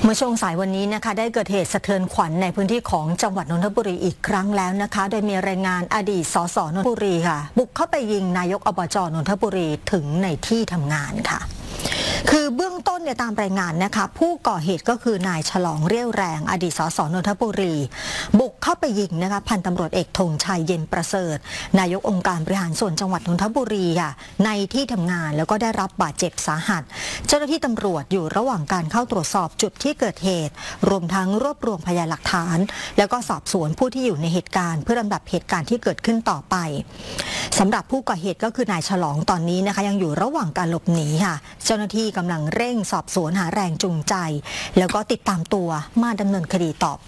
เมื่อช่วงสายวันนี้นะคะได้เกิดเหตุสะเทือนขวัญในพื้นที่ของจังหวัดนนทบุรีอีกครั้งแล้วนะคะโดยมีรายงานอดีตสสนนทบุรีค่ะบุกเข้าไปยิงนายกอบจนนทบุรีถึงในที่ทำงานค่ะคือเบื้องต้นตามรายงานนะคะผู้ก่อเหตุก็คือนายฉลองเรี่ยวแรงอดีตสสนนทบุรีบุกเข้าไปยิงนะคะพันตำรวจเอกธงชัยเย็นประเสริฐนายกองค์การบริหารส่วนจังหวัดนนทบุรีค่ะในที่ทำงานแล้วก็ได้รับบาดเจ็บสาหัสเจ้าหน้าที่ตำรวจอยู่ระหว่างการเข้าตรวจสอบจุดที่เกิดเหตุรวมทั้งรวบรวมพยานหลักฐานแล้วก็สอบสวนผู้ที่อยู่ในเหตุการณ์เพื่อลำดับเหตุการณ์ที่เกิดขึ้นต่อไปสำหรับผู้ก่อเหตุก็คือนายฉลองตอนนี้นะคะยังอยู่ระหว่างการหลบหนีค่ะเจ้าหน้าที่กำลังเร่งสอบสวนหาแรงจูงใจแล้วก็ติดตามตัวมาดำเนินคดีต่อไป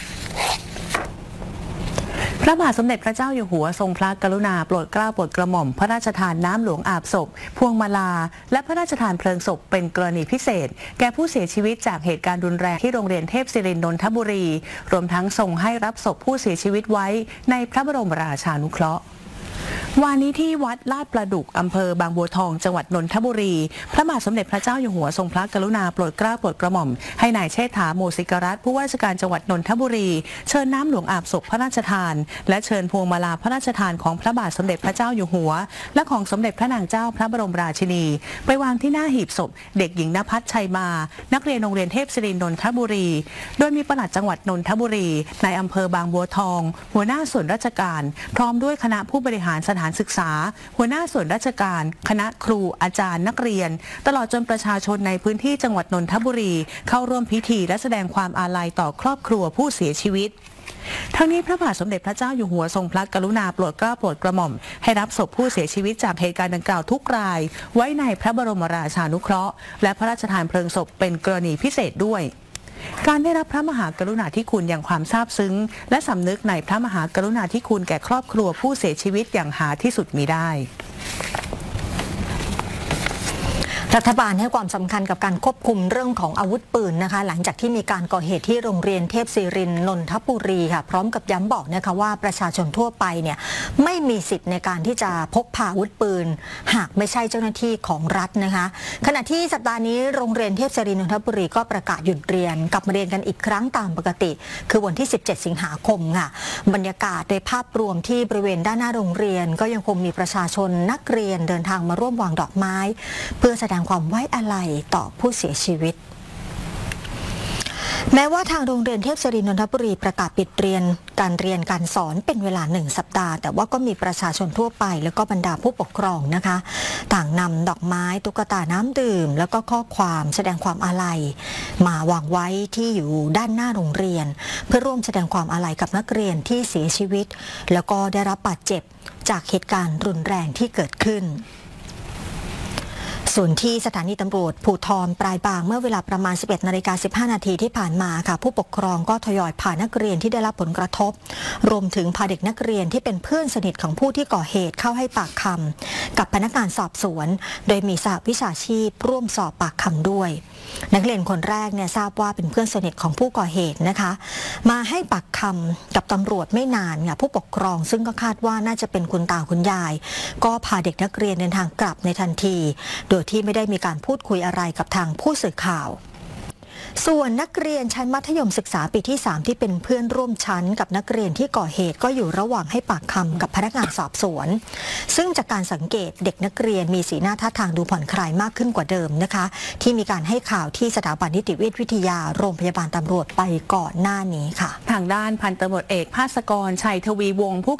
พระบาทสมเด็จพระเจ้าอยู่หัวทรงพระกรุณาโปรดเกล้าโปรดกระหม่อมพระราชทานน้ำหลวงอาบศพพวงมาลาและพระราชทานเพลิงศพเป็นกรณีพิเศษแก่ผู้เสียชีวิตจากเหตุการณ์รุนแรงที่โรงเรียนเทพศิรินทร์นนทบุรีรวมทั้งทรงให้รับศพผู้เสียชีวิตไว้ในพระบรมราชานุเคราะห์วันนี้ที่วัดลาดประดุกอำเภอบางบัวทองจังหวัดนนทบุรีพระบาทสมเด็จพระเจ้าอยู่หัวทรงพระกรุณาโปรดเกล้าโปรดกระหม่อมให้นายเชษฐาโมสิกรัตน์ผู้ว่าราชการจังหวัดนนทบุรีเชิญน้ำหลวงอาบศพพระราชทานและเชิญพวงมาลาพระราชทานของพระบาทสมเด็จพระเจ้าอยู่หัวและของสมเด็จพระนางเจ้าพระบรมราชินีไปวางที่หน้าหีบศพเด็กหญิงณภัสชัยมานักเรียนโรงเรียนเทพศิรินทร์นนทบุรีโดยมีปลัดจังหวัดนนทบุรีนายอำเภอบางบัวทองหัวหน้าส่วนราชการพร้อมด้วยคณะผู้บริหารสถานศึกษาหัวหน้าส่วนราชการคณะครูอาจารย์นักเรียนตลอดจนประชาชนในพื้นที่จังหวัดนนทบุรีเข้าร่วมพิธีและแสดงความอาลัยต่อครอบครัวผู้เสียชีวิตทั้งนี้พระบาทสมเด็จพระเจ้าอยู่หัวทรงพระกรุณาโปรดเกล้าโปรดกระหม่อมให้รับศพผู้เสียชีวิตจากเหตุการณ์ดังกล่าวทุกรายไว้ในพระบรมราชานุเคราะห์และพระราชทานเพลิงศพเป็นกรณีพิเศษด้วยการได้รับพระมหากรุณาธิคุณอย่างความซาบซึ้งและสำนึกในพระมหากรุณาธิคุณแก่ครอบครัวผู้เสียชีวิตอย่างหาที่สุดมิได้รัฐบาลให้ความสำคัญกับการควบคุมเรื่องของอาวุธปืนนะคะหลังจากที่มีการก่อเหตุที่โรงเรียนเทพศิรินทร์นนทบุรีค่ะพร้อมกับย้ำบอกนะคะว่าประชาชนทั่วไปเนี่ยไม่มีสิทธิ์ในการที่จะพกพาอาวุธปืนหากไม่ใช่เจ้าหน้าที่ของรัฐนะคะขณะที่สัปดาห์นี้โรงเรียนเทพศิรินทร์นนทบุรีก็ประกาศหยุดเรียนกลับมาเรียนกันอีกครั้งตามปกติคือวันที่17สิงหาคมค่ะบรรยากาศโดยภาพรวมที่บริเวณด้านหน้าโรงเรียนก็ยังคงมีประชาชนนักเรียนเดินทางมาร่วมวางดอกไม้เพื่อแสดงความไว้อาลัยต่อผู้เสียชีวิตแม้ว่าทางโรงเรียนเทพศิรินทร์นนทบุรีประกาศปิดเรียนการสอนเป็นเวลา1 สัปดาห์แต่ว่าก็มีประชาชนทั่วไปแล้วก็บรรดาผู้ปกครองนะคะต่างนำดอกไม้ตุ๊กตาน้ำดื่มแล้วก็ข้อความแสดงความอาลัยมาวางไว้ที่อยู่ด้านหน้าโรงเรียนเพื่อร่วมแสดงความอาลัยกับนักเรียนที่เสียชีวิตแล้วก็ได้รับบาดเจ็บจากเหตุการณ์รุนแรงที่เกิดขึ้นส่วนที่สถานีตำรวจภูธรปลายบางเมื่อเวลาประมาณ 11:15 นาทีที่ผ่านมาค่ะผู้ปกครองก็ทยอยพานักเรียนที่ได้รับผลกระทบรวมถึงพาเด็กนักเรียนที่เป็นเพื่อนสนิทของผู้ที่ก่อเหตุเข้าให้ปากคำกับพนักงานสอบสวนโดยมีสหวิชาชีพร่วมสอบปากคำด้วยนักเรียนคนแรกทราบว่าเป็นเพื่อนสนิทของผู้ก่อเหตุนะคะมาให้ปากคำกับตำรวจไม่นานผู้ปกครองซึ่งก็คาดว่าน่าจะเป็นคุณตาคุณยายก็พาเด็กนักเรียนเดินทางกลับในทันทีโดยที่ไม่ได้มีการพูดคุยอะไรกับทางผู้สื่อข่าวส่วนนักเรียนชั้นมัธยมศึกษาปีที่3ที่เป็นเพื่อนร่วมชั้นกับนักเรียนที่ก่อเหตุก็อยู่ระหว่างให้ปากคำกับพนักงานสอบสวนซึ่งจากการสังเกตเด็กนักเรียนมีสีหน้าท่าทางดูผ่อนคลายมากขึ้นกว่าเดิมนะคะที่มีการให้ข่าวที่สถาบันนิติเวชวิทยาโรงพยาบาลตำรวจไปก่อนหน้านี้ค่ะทางด้านพันตำรวจเอกภาสกรชัยทวีวงศ์ผู้